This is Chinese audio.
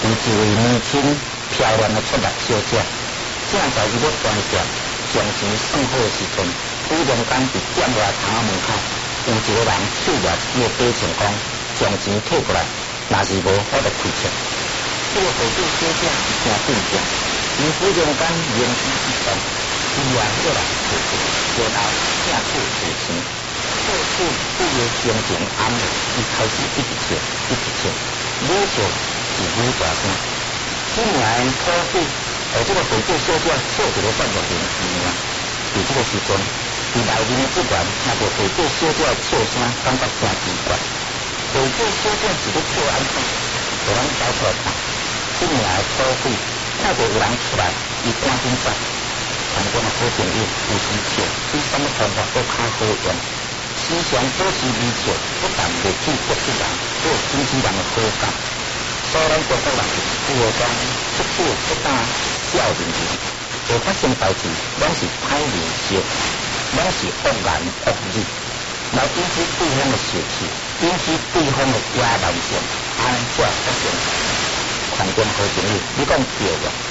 一位年轻漂亮的出来小姐，正在伊要端碟将钱算好的时阵，忽然间伫店外窗仔门口，有一个人手拿一个八千讲，将钱摕过来，若是无我就开车。这个回转小姐一声顿声，伊忽然间灵机一动，伊也叫人找钱，然后正处付钱。做事不由心情安稳，伊开始一直笑，一直笑，越笑是越大声。今年土匪这个回转小姐笑一个算作灵机呢。伫这个时阵，伫内面的职员听到回转小姐的笑声，感觉真奇怪。回转小姐是咧笑安怎？就咱走出来看，今年的土匪看到有人出来，伊赶紧走。参观的好朋友有时笑，比什么方法都较好用。时常保持微笑，不但袂去得罪人，还有引起人的好感。所以咱中国人有话讲，出手不打笑脸人，会发生代志，拢是歹面色，拢是恶言恶语，来引起对方的生气，引起对方的野蛮性，安怎发生？看见好朋友，你讲对无？